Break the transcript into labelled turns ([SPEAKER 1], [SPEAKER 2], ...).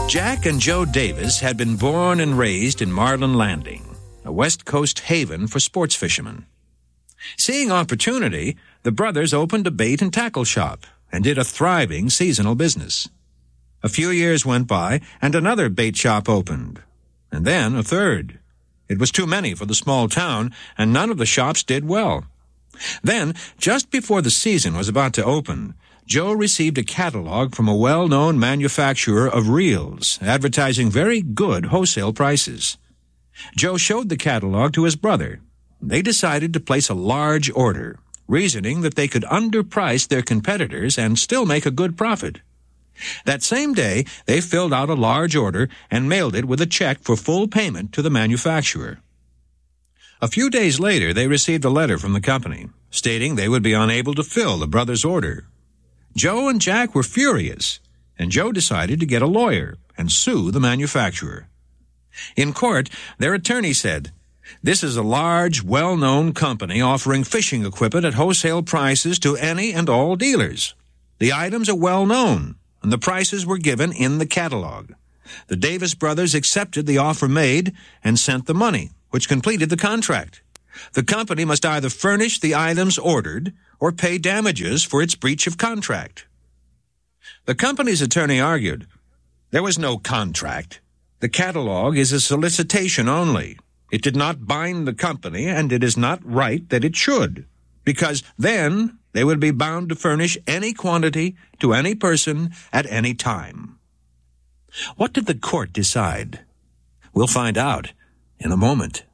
[SPEAKER 1] Jack and Joe Davis had been born and raised in Marlin Landing, a West Coast haven for sports fishermen. Seeing opportunity, the brothers opened a bait and tackle shop and did a thriving seasonal business. A few years went by, and another bait shop opened, and then a third. It was too many for the small town, and none of the shops did well. Then, just before the season was about to open, Joe received a catalog from a well-known manufacturer of reels, advertising very good wholesale prices. Joe showed the catalog to his brother. They decided to place a large order, reasoning that they could underprice their competitors and still make a good profit. That same day, they filled out a large order and mailed it with a check for full payment to the manufacturer. A few days later, they received a letter from the company, stating they would be unable to fill the brothers' order. Joe and Jack were furious, and Joe decided to get a lawyer and sue the manufacturer. In court, their attorney said, "This is a large, well-known company offering fishing equipment at wholesale prices to any and all dealers. The items are well-known, and the prices were given in the catalog. The Davis brothers accepted the offer made and sent the money, which completed the contract. The company must either furnish the items ordered or pay damages for its breach of contract." The company's attorney argued, "There was no contract. The catalog is a solicitation only. It did not bind the company, and it is not right that it should, because then they would be bound to furnish any quantity to any person at any time." What did the court decide? We'll find out in a moment.